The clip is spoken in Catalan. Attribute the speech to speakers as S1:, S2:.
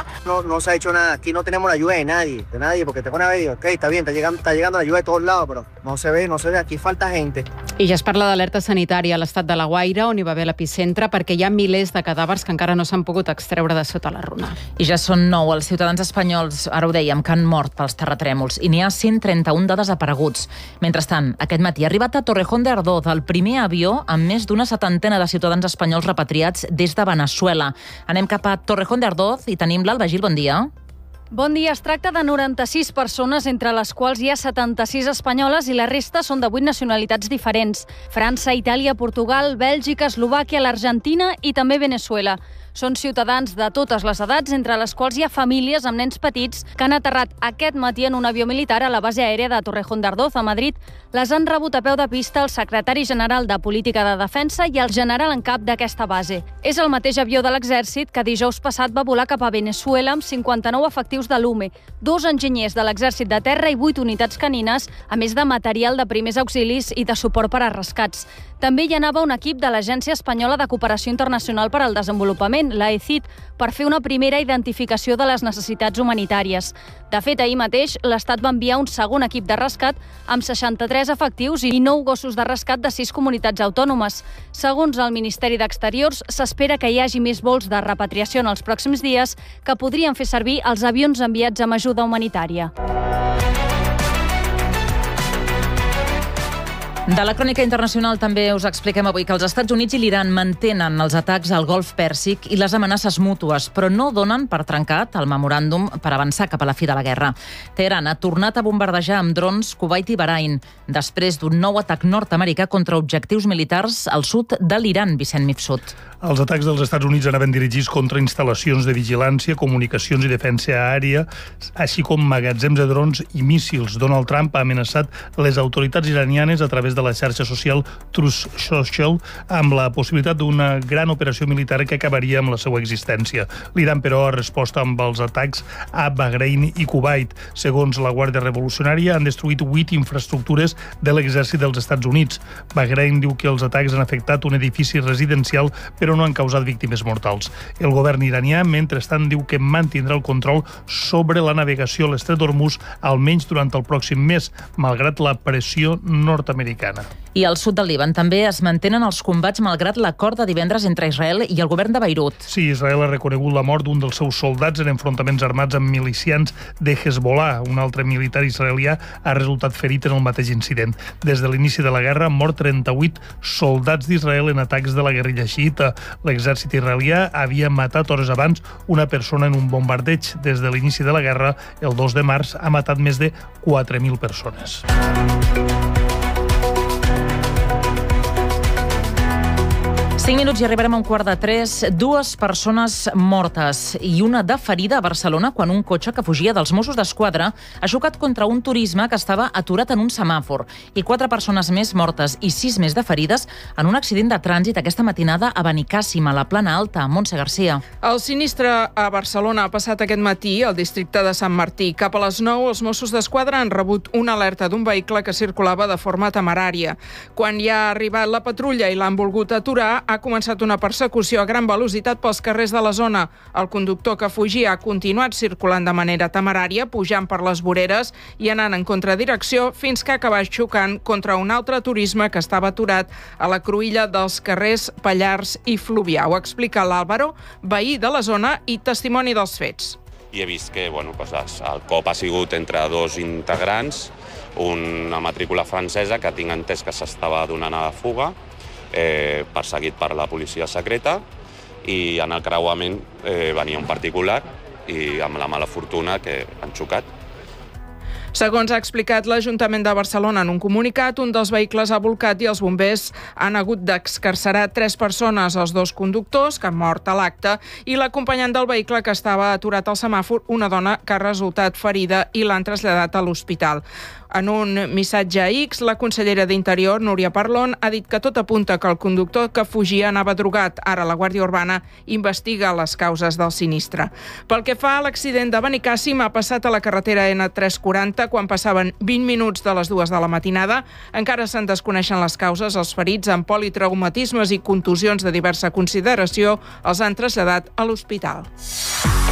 S1: No se ha hecho nada. Aquí no tenemos la ayuda de nadie, porque te pones a ver y digo, ok, está bien, está llegando la ayuda de todos lados, però no se ve, aquí falta gente.
S2: I ja es parla d'alerta sanitària a l'estat de La Guaira, on hi va haver l'epicentre, perquè hi ha milers de cadàvers que encara no s'han pogut extreure de sota la runa.
S3: I ja són 9 els ciutadans espanyols, ara ho dèiem, que han mort pels terratrèmols, i n'hi ha 131 de desapareguts. Mentrestant, aquest matí ha arribat a Torrejón de Ardoz el primer avió amb més d'una 70 de ciutadans espanyols repatriats des de Veneçuela. Anem cap a Torrejón de Ardoz i tenim l'Alba Gil, bon dia.
S4: Bon dia. Es tracta de 96 persones, entre les quals hi ha 76 espanyoles i la resta són de 8 nacionalitats diferents. França, Itàlia, Portugal, Bèlgica, Eslovàquia, l'Argentina i també Veneçuela. Són ciutadans de totes les edats, entre les quals hi ha famílies amb nens petits que han aterrat aquest matí en un avió militar a la base aèria de Torrejón de Ardoz, a Madrid. Les han rebut a peu de pista el secretari general de Política de Defensa i el general en cap d'aquesta base. És el mateix avió de l'exèrcit que dijous passat va volar cap a Veneçuela amb 59 efectius de l'UME, 2 enginyers de l'exèrcit de terra i 8 unitats canines, a més de material de primers auxilis i de suport per a rescats. També hi anava un equip de l'Agència Espanyola de Cooperació Internacional per al Desenvolupament, l'AECID, per fer una primera identificació de les necessitats humanitàries. De fet, ahir mateix, l'Estat va enviar un segon equip de rescat amb 63 efectius i 9 gossos de rescat de 6 comunitats autònomes. Segons el Ministeri d'Exteriors, s'espera que hi hagi més vols de repatriació en els pròxims dies que podrien fer servir els avions enviats amb ajuda humanitària.
S3: De la crònica internacional també us expliquem avui que els Estats Units i l'Iran mantenen els atacs al Golf Pèrsic i les amenaces mútues, però no donen per trencat el memoràndum per avançar cap a la fi de la guerra. Teheran ha tornat a bombardejar amb drons Kuwait i Bahrain, després d'un nou atac nord-americà contra objectius militars al sud de l'Iran, Vicent Mifsud.
S5: Els atacs dels Estats Units anaven dirigits contra instal·lacions de vigilància, comunicacions i defensa aèria, així com magatzems de drons i míssils. Donald Trump ha amenaçat les autoritats iranianes a través de la xarxa social Truth Social amb la possibilitat d'una gran operació militar que acabaria amb la seva existència. L'Iran, però, ha respost amb els atacs a Bahrain i Kuwait. Segons la Guàrdia Revolucionària, han destruït 8 infraestructures de l'exèrcit dels Estats Units. Bahrain diu que els atacs han afectat un edifici residencial, però no han causat víctimes mortals. El govern iranià, mentrestant, diu que mantindrà el control sobre la navegació a l'estret d'Hormuz almenys durant el pròxim mes, malgrat la pressió nord-americana.
S3: I al sud del Líban també es mantenen els combats malgrat l'acord de divendres entre Israel i el govern de Beirut.
S5: Sí, Israel ha reconegut la mort d'un dels seus soldats en enfrontaments armats amb milicians de Hezbollah. Un altre militar israelià ha resultat ferit en el mateix incident. Des de l'inici de la guerra han mort 38 soldats d'Israel en atacs de la guerrilla xiïta. L'exèrcit israelià havia matat hores abans una persona en un bombardeig. Des de l'inici de la guerra, el 2 de març, ha matat més de 4.000 persones.
S3: 5 minuts i arribarem a 2:45. 2 persones mortes i una de ferida a Barcelona quan un cotxe que fugia dels Mossos d'Esquadra ha xocat contra un turisme que estava aturat en un semàfor. I 4 persones més mortes i 6 més de ferides en un accident de trànsit aquesta matinada a Benicàssim, a la Plana Alta. Montse Garcia.
S6: El sinistre a Barcelona ha passat aquest matí al districte de Sant Martí. Cap a les 9, els Mossos d'Esquadra han rebut una alerta d'un vehicle que circulava de forma temerària. Quan hi ha arribat la patrulla i l'han volgut aturar, ha començat una persecució a gran velocitat pels carrers de la zona. El conductor que fugia ha continuat circulant de manera temerària, pujant per les voreres i anant en contradirecció fins que ha acabat xocant contra un altre turisme que estava aturat a la cruïlla dels carrers Pallars i Fluvià. Ho explica l'Àlvaro, veí de la zona i testimoni dels fets.
S7: I he vist que el cop ha sigut entre 2 integrants, una matrícula francesa que tinc entès que s'estava donant a la fuga, perseguit per la policia secreta, i en el creuament venia un particular i amb la mala fortuna que han xocat.
S6: Segons ha explicat l'Ajuntament de Barcelona en un comunicat, un dels vehicles ha volcat i els bombers han hagut d'excarcerar 3 persones, els 2 conductors, que han mort a l'acte, i l'acompanyant del vehicle que estava aturat al semàfor, una dona que ha resultat ferida i l'han traslladat a l'hospital. En un missatge a X, la consellera d'Interior, Núria Parlon, ha dit que tot apunta que el conductor que fugia anava drogat. Ara la Guàrdia Urbana investiga les causes del sinistre. Pel que fa a l'accident de Benicàssim, ha passat a la carretera N340 quan passaven 20 minuts de les 2 de la matinada. Encara se'n desconeixen les causes. Els ferits amb politraumatismes i contusions de diversa consideració els han traslladat a l'hospital.